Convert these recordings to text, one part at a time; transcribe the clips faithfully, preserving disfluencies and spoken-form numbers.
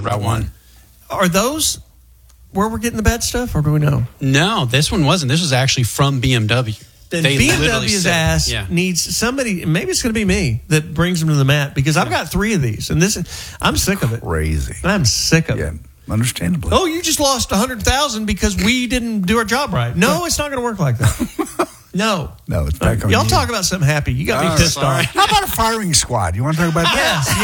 Route One. Are those where we're getting the bad stuff, or do we know? No, this one wasn't. This was actually from B M W. Then They B M literally W's said- ass yeah. needs somebody. Maybe it's going to be me that brings them to the mat because I've got three of these, and this is, I'm sick of it. Crazy. I'm sick of Yeah, it. understandably. Oh, you just lost a hundred thousand because we didn't do our job right. No, it's not going to work like that. No, No, it's back on Y'all you. talk about something happy. You got me Oh, pissed sorry. off. How about a firing squad? You want to talk about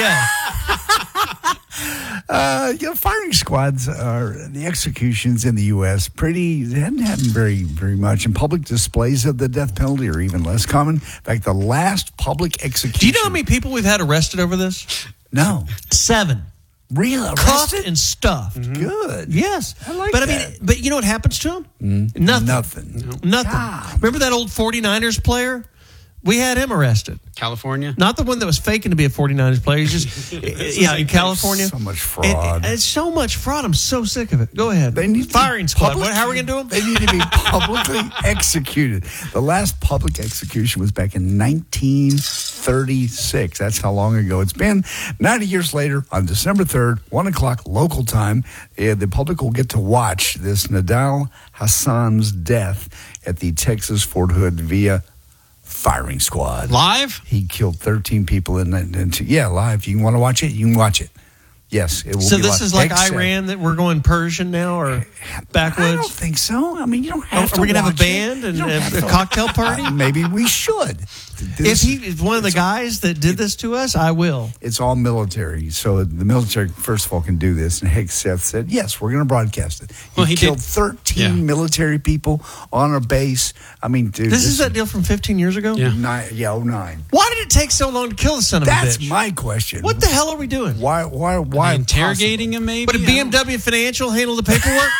that? Yes, yeah. Uh, you know, firing squads are the executions in the U S pretty. It hadn't happened very, very much. And public displays of the death penalty are even less common. In fact, the last public execution. Do you know how many people we've had arrested over this? No, Seven. real Cuffed arrested. and stuffed. Good. Yes. I like but I that. mean, but you know what happens to them? Mm, Nothing. Nothing. Nothing. God. Remember that old 49ers player? We had him arrested. California. Not the one that was faking to be a 49ers player. He's just, yeah, in California. So much fraud. And- and it's so much fraud. I'm so sick of it. Go ahead. They need to Firing be squad. public- What, how are we going to do them? They need to be publicly executed. The last public execution was back in nineteen thirty-six. That's how long ago it's been. ninety years later, on December third, one o'clock local time, uh, the public will get to watch this Nadal Hassan's death at the Texas Fort Hood via firing squad. Live? He killed thirteen people in that. In, yeah, live. You want to watch it? You can watch it. Yes, it will So be this live. is like Except- Iran that we're going Persian now or backwoods? I don't think so. I mean, you don't Oh, have are to we gonna have a watch it. band and You don't a- have a to- cocktail party? Uh, maybe we should. If This- he is one of the guys that did this to us, I will. It's all military. So the military, first of all, can do this. And Hegseth said, yes, we're going to broadcast it. He, Well, he killed did- thirteen yeah. military people on a base. I mean, dude. This is that deal from fifteen years ago? Yeah. Nine, yeah, oh nine. Why did it take so long to kill the son of That's a bitch? my question. What the hell are we doing? Why, why, why? Interrogating him, maybe? But a I B M W Financial handle the paperwork?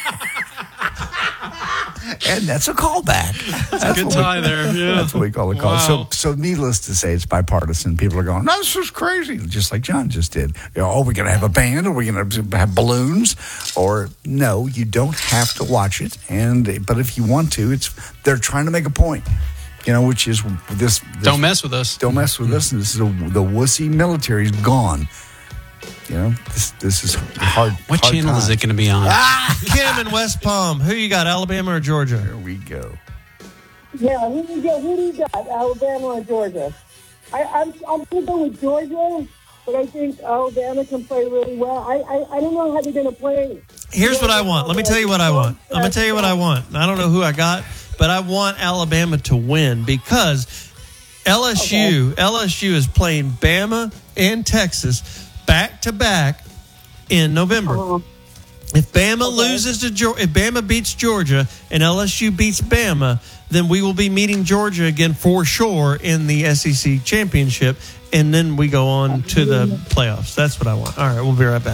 And that's a callback. That's Good what tie we, there. Yeah. That's what we call a call. Wow. So, so needless to say, it's bipartisan. People are going, no, this is crazy, just like John just did. You know, oh, we're going to have a band, or we're going to have balloons, or no, you don't have to watch it. And but if you want to, it's they're trying to make a point. You know, which is this. this Don't mess with us. Don't mess with us. And this is a, the wussy military is gone. You know, this this is hard. What hard channel is times. it going to be on? Ah, Kim in West Palm. Who you got, Alabama or Georgia? There we go. Yeah, who do you got? Who do you got? Alabama or Georgia? I, I'm I'm gonna go with Georgia, but I think Alabama can play really well. I I, I don't know how they're gonna play. Here's what I want. Let me tell you what I want. I'm going to tell you what I want. I don't know who I got, but I want Alabama to win because L S U Okay. L S U is playing Bama and Texas back to back in November. Uh-huh. If Bama loses to Geor- if Bama beats Georgia and L S U beats Bama, then we will be meeting Georgia again for sure in the S E C championship, and then we go on to the playoffs. That's what I want. All right, we'll be right back.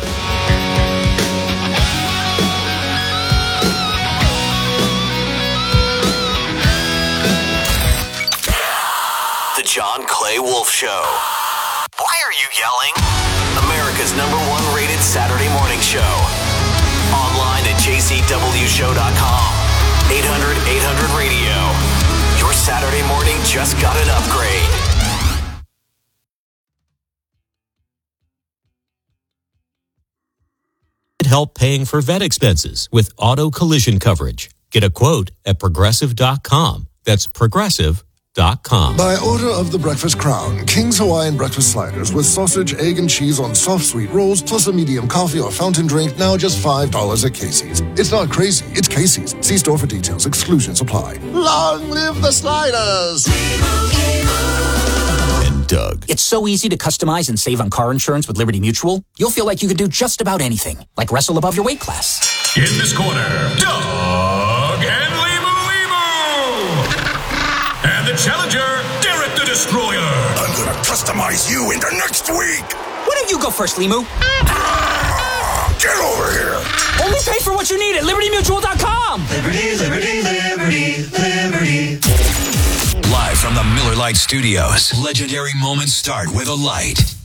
The John Clay Wolf Show. Why are you yelling? America's number one rated Saturday morning show. Online at j c w show dot com. eight hundred eight hundred radio. Your Saturday morning just got an upgrade. Help paying for vet expenses with auto collision coverage. Get a quote at progressive dot com. That's progressive dot com. By order of the Breakfast Crown, King's Hawaiian breakfast sliders with sausage, egg, and cheese on soft sweet rolls, plus a medium coffee or fountain drink, now just five dollars at Casey's. It's not crazy, it's Casey's. See store for details. Exclusions apply. Long live the sliders! And Doug. It's so easy to customize and save on car insurance with Liberty Mutual. You'll feel like you could do just about anything, like wrestle above your weight class. In this corner, Doug and Limu Limu. And the challenger, Derek the Destroyer. I'm gonna customize you into next week. Why don't you go first, Limu? Get over here. Only pay for what you need at liberty mutual dot com. Liberty, liberty, liberty, liberty. Live from the Miller Lite Studios. Legendary moments start with a light.